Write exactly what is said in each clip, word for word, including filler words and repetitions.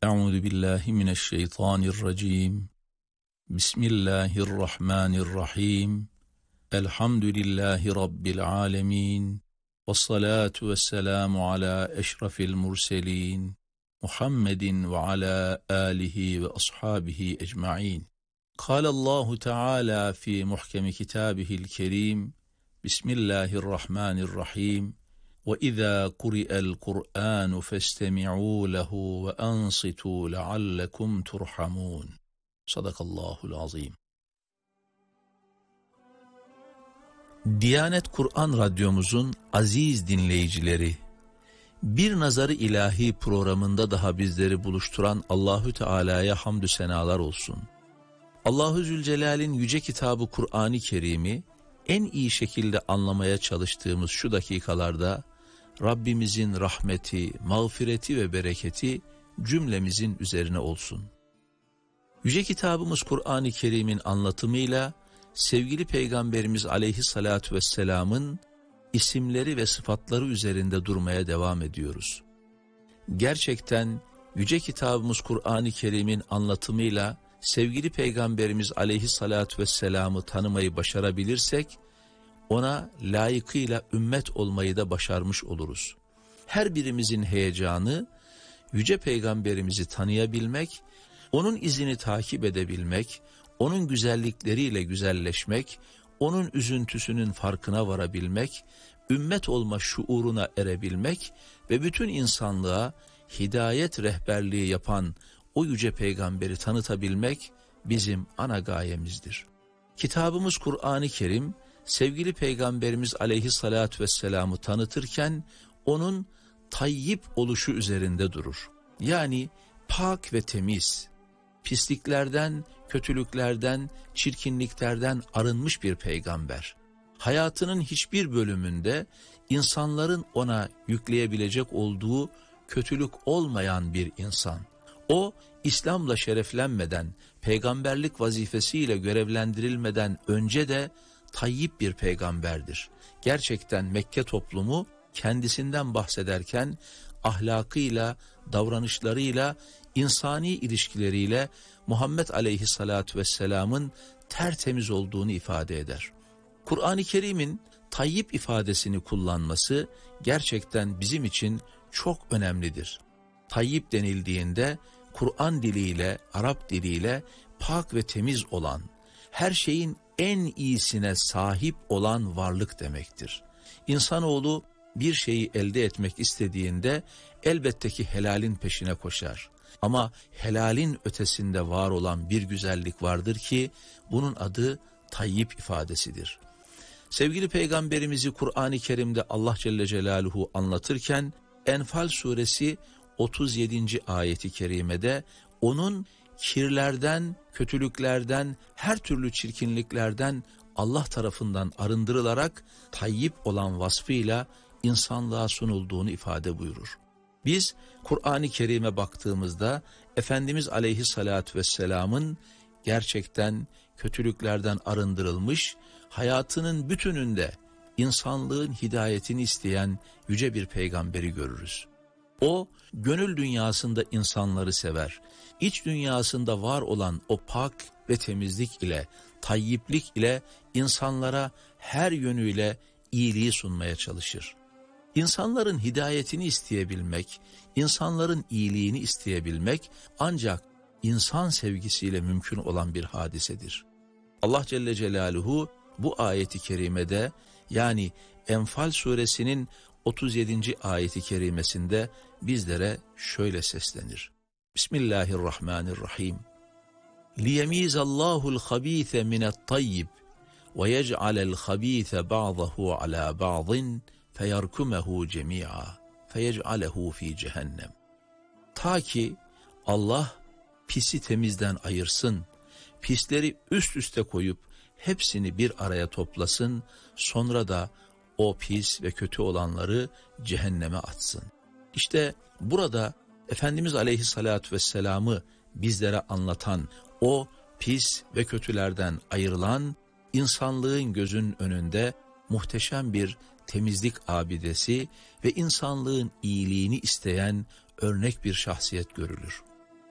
Euzu billahi mineşşeytanirracim. Bismillahirrahmanirrahim. Elhamdülillahi rabbil alamin. Vessalatu vesselamu ala eşrafil murselin. Muhammedin ve ala alihi ve ashabihi ecmaîn. Kâlallahu Teala fi muhkemi kitâbihil kerîm. Bismillahirrahmanirrahim. وَإِذَا قُرِئَ الْقُرْآنُ فَاسْتَمِعُوا لَهُ وَأَنصِتُوا لَعَلَّكُمْ تُرْحَمُونَ. Sadakallahul azim. Diyanet Kur'an Radyomuzun aziz dinleyicileri, Bir Nazarı İlahi programında daha bizleri buluşturan Allahü Teala'ya hamdü senalar olsun. Allahu Zülcelal'in yüce kitabı Kur'an-ı Kerim'i en iyi şekilde anlamaya çalıştığımız şu dakikalarda Rabbimizin rahmeti, mağfireti ve bereketi cümlemizin üzerine olsun. Yüce kitabımız Kur'an-ı Kerim'in anlatımıyla sevgili Peygamberimiz Aleyhisselatü Vesselam'ın isimleri ve sıfatları üzerinde durmaya devam ediyoruz. Gerçekten yüce kitabımız Kur'an-ı Kerim'in anlatımıyla sevgili Peygamberimiz Aleyhisselatü Vesselam'ı tanımayı başarabilirsek, ona layıkıyla ümmet olmayı da başarmış oluruz. Her birimizin heyecanı, yüce Peygamberimizi tanıyabilmek, onun izini takip edebilmek, onun güzellikleriyle güzelleşmek, onun üzüntüsünün farkına varabilmek, ümmet olma şuuruna erebilmek ve bütün insanlığa hidayet rehberliği yapan o yüce peygamberi tanıtabilmek bizim ana gayemizdir. Kitabımız Kur'an-ı Kerim, sevgili Peygamberimiz Aleyhisselatü Vesselam'ı tanıtırken onun tayyip oluşu üzerinde durur. Yani pak ve temiz, pisliklerden, kötülüklerden, çirkinliklerden arınmış bir peygamber. Hayatının hiçbir bölümünde insanların ona yükleyebilecek olduğu kötülük olmayan bir insan. O, İslam'la şereflenmeden, peygamberlik vazifesiyle görevlendirilmeden önce de tayyip bir peygamberdir. Gerçekten Mekke toplumu kendisinden bahsederken ahlakıyla, davranışlarıyla, insani ilişkileriyle Muhammed Aleyhisselatü Vesselam'ın tertemiz olduğunu ifade eder. Kur'an-ı Kerim'in tayyip ifadesini kullanması gerçekten bizim için çok önemlidir. Tayyip denildiğinde Kur'an diliyle, Arap diliyle pak ve temiz olan, her şeyin en iyisine sahip olan varlık demektir. İnsanoğlu bir şeyi elde etmek istediğinde elbette ki helalin peşine koşar. Ama helalin ötesinde var olan bir güzellik vardır ki bunun adı tayyip ifadesidir. Sevgili Peygamberimizi Kur'an-ı Kerim'de Allah Celle Celaluhu anlatırken Enfal suresi otuz yedinci ayeti kerimede onun kirlerden, kötülüklerden, her türlü çirkinliklerden Allah tarafından arındırılarak tayyip olan vasfıyla insanlığa sunulduğunu ifade buyurur. Biz Kur'an-ı Kerim'e baktığımızda Efendimiz Aleyhisselatü Vesselam'ın gerçekten kötülüklerden arındırılmış, hayatının bütününde insanlığın hidayetini isteyen yüce bir peygamberi görürüz. O, gönül dünyasında insanları sever, iç dünyasında var olan o pak ve temizlik ile, tayyiplik ile insanlara her yönüyle iyiliği sunmaya çalışır. İnsanların hidayetini isteyebilmek, insanların iyiliğini isteyebilmek ancak insan sevgisiyle mümkün olan bir hadisedir. Allah Celle Celaluhu bu ayeti kerimede, yani Enfal suresinin otuz yedinci ayeti kerimesinde bizlere şöyle seslenir. Bismillahirrahmanirrahim. لِيَمِيزَ اللّٰهُ الْخَب۪يثَ مِنَ الطَّيِّبِ وَيَجْعَلَ الْخَب۪يثَ بَعْضَهُ عَلَى بَعْضٍ فَيَرْكُمَهُ جَمِيعًا فَيَجْعَلَهُ ف۪ي cehennem. Ta ki Allah pisi temizden ayırsın, pisleri üst üste koyup hepsini bir araya toplasın, sonra da o pis ve kötü olanları cehenneme atsın. İşte burada Efendimiz Aleyhisselatü Vesselam'ı bizlere anlatan, o pis ve kötülerden ayrılan, insanlığın gözünün önünde muhteşem bir temizlik abidesi ve insanlığın iyiliğini isteyen örnek bir şahsiyet görülür.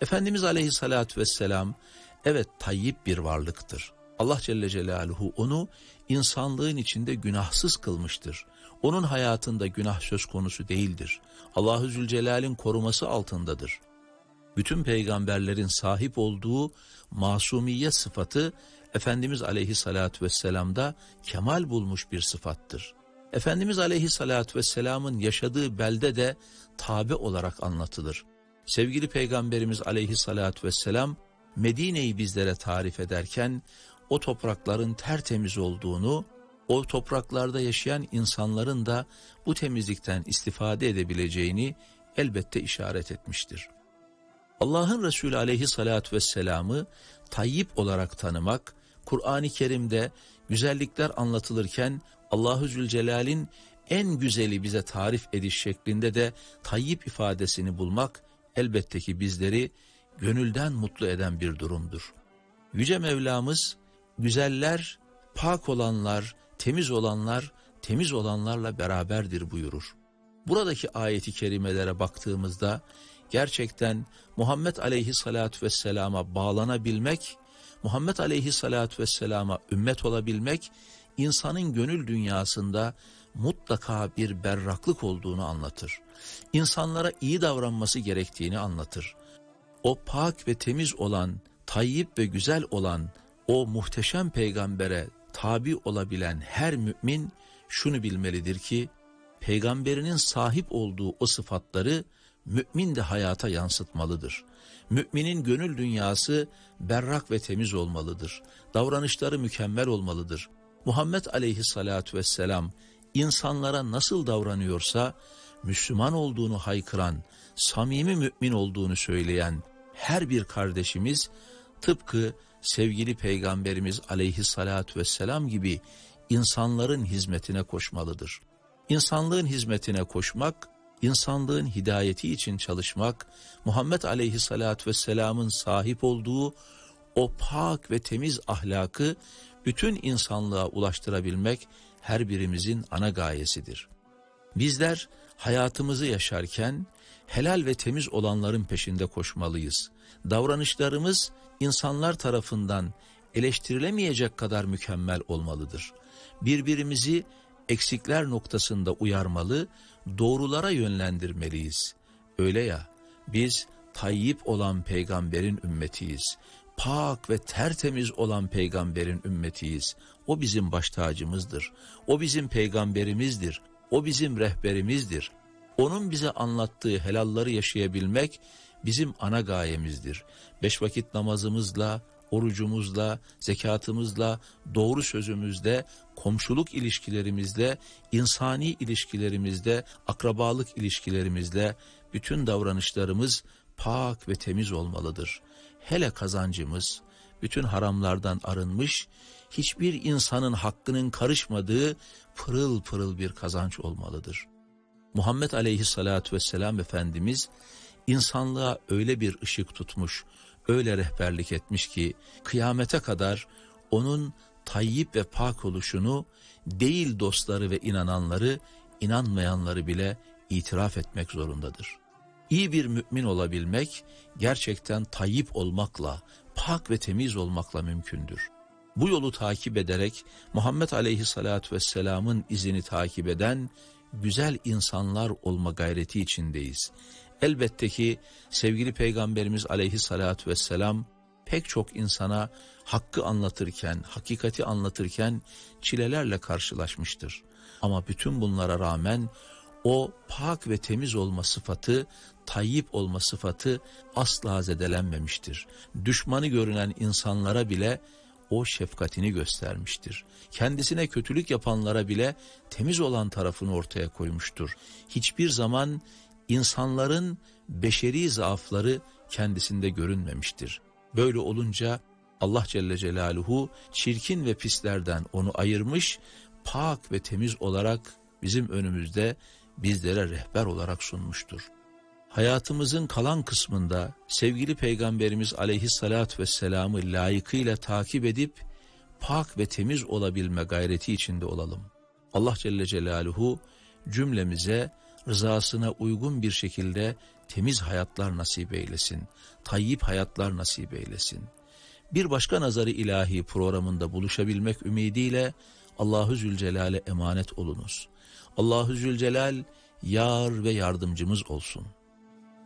Efendimiz Aleyhisselatü Vesselam evet tayyip bir varlıktır. Allah Celle Celaluhu onu insanlığın içinde günahsız kılmıştır. Onun hayatında günah söz konusu değildir. Allahu Zülcelal'in koruması altındadır. Bütün peygamberlerin sahip olduğu masumiyet sıfatı Efendimiz Aleyhisselatü Vesselam'da kemal bulmuş bir sıfattır. Efendimiz Aleyhisselatü Vesselam'ın yaşadığı belde de tabe olarak anlatılır. Sevgili Peygamberimiz Aleyhisselatü Vesselam Medine'yi bizlere tarif ederken o toprakların tertemiz olduğunu, o topraklarda yaşayan insanların da bu temizlikten istifade edebileceğini elbette işaret etmiştir. Allah'ın Resulü Aleyhisselatü Vesselam'ı tayyip olarak tanımak, Kur'an-ı Kerim'de güzellikler anlatılırken Allahu Zülcelal'in en güzeli bize tarif ediş şeklinde de tayyip ifadesini bulmak elbette ki bizleri gönülden mutlu eden bir durumdur. Yüce Mevlamız güzeller, pak olanlar, temiz olanlar, temiz olanlarla beraberdir buyurur. Buradaki ayeti kerimelere baktığımızda gerçekten Muhammed Aleyhisselatü Vesselam'a bağlanabilmek, Muhammed Aleyhisselatü Vesselam'a ümmet olabilmek, insanın gönül dünyasında mutlaka bir berraklık olduğunu anlatır. İnsanlara iyi davranması gerektiğini anlatır. O pak ve temiz olan, tayyip ve güzel olan o muhteşem peygambere tabi olabilen her mümin şunu bilmelidir ki, peygamberinin sahip olduğu o sıfatları mümin de hayata yansıtmalıdır. Müminin gönül dünyası berrak ve temiz olmalıdır. Davranışları mükemmel olmalıdır. Muhammed Aleyhisselatü Vesselam insanlara nasıl davranıyorsa, Müslüman olduğunu haykıran, samimi mümin olduğunu söyleyen her bir kardeşimiz tıpkı sevgili Peygamberimiz Aleyhisselatü Vesselam gibi insanların hizmetine koşmalıdır. İnsanlığın hizmetine koşmak, insanlığın hidayeti için çalışmak, Muhammed Aleyhisselatü Vesselam'ın sahip olduğu o pak ve temiz ahlakı bütün insanlığa ulaştırabilmek her birimizin ana gayesidir. Bizler hayatımızı yaşarken helal ve temiz olanların peşinde koşmalıyız. Davranışlarımız insanlar tarafından eleştirilemeyecek kadar mükemmel olmalıdır. Birbirimizi eksikler noktasında uyarmalı, doğrulara yönlendirmeliyiz. Öyle ya, biz tayyip olan peygamberin ümmetiyiz. Pak ve tertemiz olan peygamberin ümmetiyiz. O bizim baş tacımızdır. O bizim peygamberimizdir. O bizim rehberimizdir. Onun bize anlattığı helalları yaşayabilmek bizim ana gayemizdir. Beş vakit namazımızla, orucumuzla, zekatımızla, doğru sözümüzle, komşuluk ilişkilerimizle, insani ilişkilerimizle, akrabalık ilişkilerimizle bütün davranışlarımız pak ve temiz olmalıdır. Hele kazancımız bütün haramlardan arınmış, hiçbir insanın hakkının karışmadığı pırıl pırıl bir kazanç olmalıdır. Muhammed Aleyhisselatü Vesselam Efendimiz insanlığa öyle bir ışık tutmuş, öyle rehberlik etmiş ki kıyamete kadar onun tayyip ve pak oluşunu değil dostları ve inananları, inanmayanları bile itiraf etmek zorundadır. İyi bir mümin olabilmek gerçekten tayyip olmakla, pak ve temiz olmakla mümkündür. Bu yolu takip ederek Muhammed Aleyhisselatü Vesselam'ın izini takip eden güzel insanlar olma gayreti içindeyiz. Elbette ki sevgili Peygamberimiz Aleyhisselatü Vesselam pek çok insana hakkı anlatırken, hakikati anlatırken çilelerle karşılaşmıştır. Ama bütün bunlara rağmen o pak ve temiz olma sıfatı, tayyip olma sıfatı asla zedelenmemiştir. Düşmanı görünen insanlara bile o şefkatini göstermiştir. Kendisine kötülük yapanlara bile temiz olan tarafını ortaya koymuştur. Hiçbir zaman insanların beşeri zaafları kendisinde görünmemiştir. Böyle olunca Allah Celle Celaluhu çirkin ve pislerden onu ayırmış, pak ve temiz olarak bizim önümüzde bizlere rehber olarak sunmuştur. Hayatımızın kalan kısmında sevgili Peygamberimiz Aleyhisselatü Vesselam'ı layıkıyla takip edip pak ve temiz olabilme gayreti içinde olalım. Allah Celle Celaluhu cümlemize rızasına uygun bir şekilde temiz hayatlar nasip eylesin, tayyip hayatlar nasip eylesin. Bir başka nazarı ilahi programında buluşabilmek ümidiyle Allahu Zülcelal'e emanet olunuz. Allahu Zülcelal yar ve yardımcımız olsun.